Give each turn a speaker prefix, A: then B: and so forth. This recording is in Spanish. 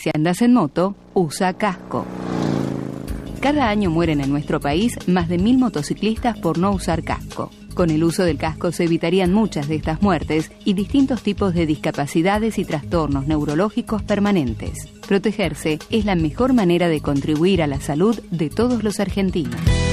A: Si andas en moto, usa casco. Cada año mueren en nuestro país más de 1000 motociclistas por no usar casco. Con el uso del casco se evitarían muchas de estas muertes y distintos tipos de discapacidades y trastornos neurológicos permanentes. Protegerse es la mejor manera de contribuir a la salud de todos los argentinos.